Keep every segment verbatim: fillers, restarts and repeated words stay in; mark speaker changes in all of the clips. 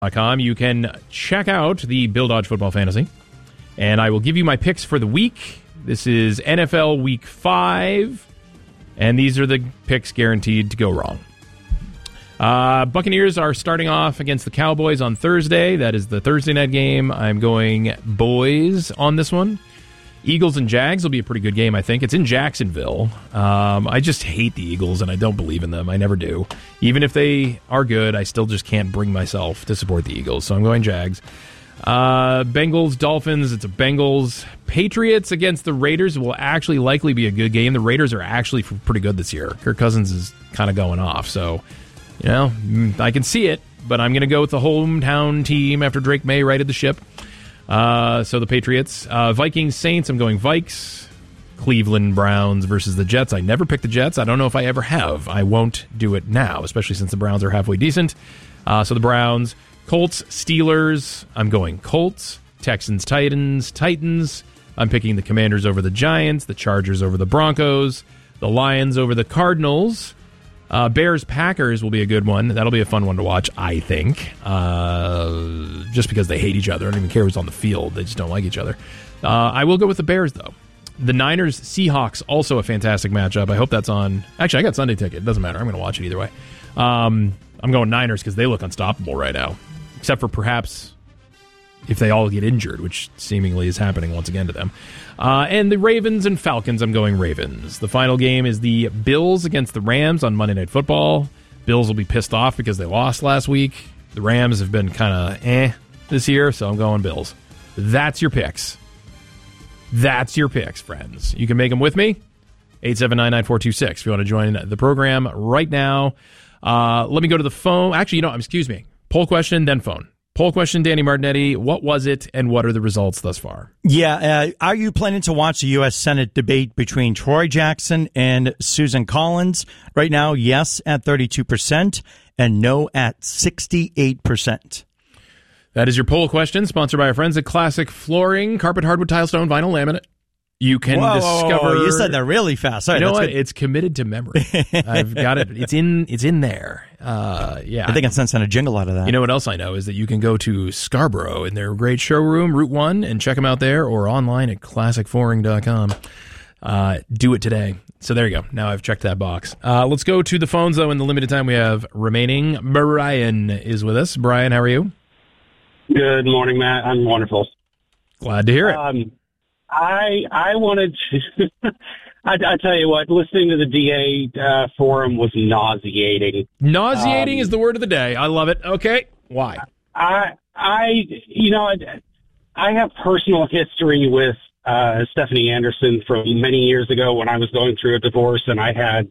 Speaker 1: dot com. You can check out the Bill Dodge Football Fantasy, and I will give you my picks for the week. This is N F L Week five, and these are the picks guaranteed to go wrong. Uh, Buccaneers are starting off against the Cowboys on Thursday. That is the Thursday night game. I'm going boys on this one. Eagles and Jags will be a pretty good game, I think. It's in Jacksonville. Um, I just hate the Eagles, and I don't believe in them. I never do. Even if they are good, I still just can't bring myself to support the Eagles, so I'm going Jags. Uh, Bengals, Dolphins, it's a Bengals. Patriots against the Raiders will actually likely be a good game. The Raiders are actually pretty good this year. Kirk Cousins is kind of going off, so... You know, I can see it, but I'm going to go with the hometown team after Drake May righted the ship. Uh, so the Patriots. Uh, Vikings, Saints, I'm going Vikes. Cleveland Browns versus the Jets. I never picked the Jets. I don't know if I ever have. I won't do it now, especially since the Browns are halfway decent. Uh, so the Browns. Colts, Steelers. I'm going Colts. Texans, Titans. Titans. I'm picking the Commanders over the Giants. The Chargers over the Broncos. The Lions over the Cardinals. Uh, Bears-Packers will be a good one. That'll be a fun one to watch, I think. Uh, just because they hate each other. I don't even care who's on the field. They just don't like each other. Uh, I will go with the Bears, though. The Niners-Seahawks, also a fantastic matchup. I hope that's on... Actually, I got Sunday ticket. It doesn't matter. I'm going to watch it either way. Um, I'm going Niners because they look unstoppable right now. Except for perhaps if they all get injured, which seemingly is happening once again to them. Uh, and the Ravens and Falcons, I'm going Ravens. The final game is the Bills against the Rams on Monday Night Football. Bills will be pissed off because they lost last week. The Rams have been kind of eh this year, so I'm going Bills. That's your picks. That's your picks, friends. You can make them with me. eight seven nine, nine four two six if you want to join the program right now. Uh, let me go to the phone. Actually, you know, excuse me. Poll question, then phone. Poll question, Danny Martinetti. What was it, and what are the results thus far?
Speaker 2: Yeah, uh, are you planning to watch the U S Senate debate between Troy Jackson and Susan Collins? Right now, yes at thirty-two percent and no at sixty-eight percent.
Speaker 1: That is your poll question, sponsored by our friends at Classic Flooring, carpet, hardwood, tile, stone, vinyl, laminate. You can
Speaker 2: whoa,
Speaker 1: discover.
Speaker 2: Whoa, whoa. You said that really fast. Sorry,
Speaker 1: you know
Speaker 2: that's
Speaker 1: what?
Speaker 2: good.
Speaker 1: It's committed to memory. I've got it. It's in. It's in there. Uh, yeah.
Speaker 2: I think I sent a jingle out of that.
Speaker 1: You know what else I know is that you can go to Scarborough in their great showroom, Route One, and check them out there, or online at classic flooring dot com. Uh, do it today. So there you go. Now I've checked that box. Uh, let's go to the phones though. In the limited time we have remaining, Brian is with us. Brian, how are you?
Speaker 3: Good morning, Matt. I'm wonderful.
Speaker 1: Glad to hear it.
Speaker 3: Um, I I wanted to. I, I tell you what, listening to the D A uh, forum was nauseating.
Speaker 1: Nauseating
Speaker 3: um,
Speaker 1: is the word of the day. I love it. Okay, why?
Speaker 3: I I you know I, I have personal history with uh, Stephanie Anderson from many years ago when I was going through a divorce, and I had,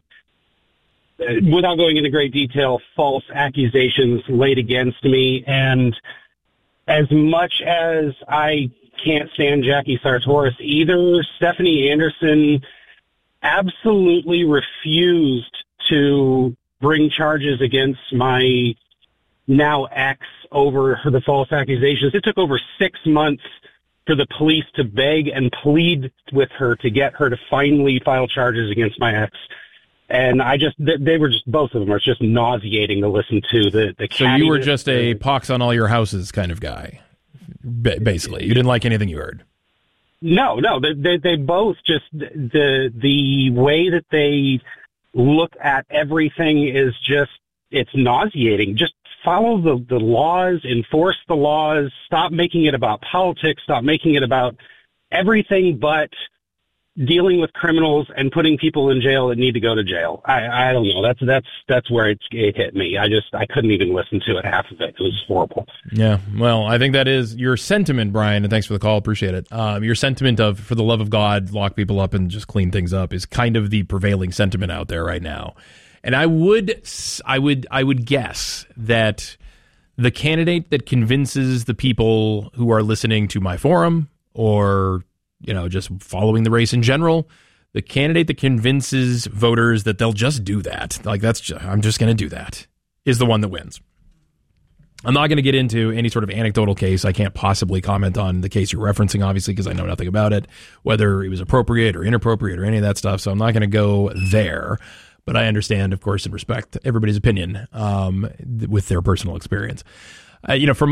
Speaker 3: without going into great detail, false accusations laid against me. And as much as I can't stand Jackie Sartoris either, Stephanie Anderson absolutely refused to bring charges against my now ex over the false accusations. It took over six months for the police to beg and plead with her to get her to finally file charges against my ex. And I just, they were just, both of them are just nauseating to listen to. The, the
Speaker 1: So you were just a pox on all your houses kind of guy, basically. You didn't like anything you heard.
Speaker 3: No, no, they, they, they both just, the, the way that they look at everything is just, it's nauseating. Just follow the, the laws, enforce the laws, stop making it about politics, stop making it about everything but dealing with criminals and putting people in jail that need to go to jail. I, I don't know. That's, that's, that's where it's, it hit me. I just, I couldn't even listen to it. Half of it. It was horrible.
Speaker 1: Yeah. Well, I think that is your sentiment, Brian, and thanks for the call. Appreciate it. Um, your sentiment of, for the love of God, lock people up and just clean things up is kind of the prevailing sentiment out there right now. And I would, I would, I would guess that the candidate that convinces the people who are listening to my forum or, you know, just following the race in general, the candidate that convinces voters that they'll just do that, like that's, just, I'm just going to do that, is the one that wins. I'm not going to get into any sort of anecdotal case. I can't possibly comment on the case you're referencing, obviously, because I know nothing about it, whether it was appropriate or inappropriate or any of that stuff. So I'm not going to go there. But I understand, of course, and respect everybody's opinion um, with their personal experience. uh, you know, for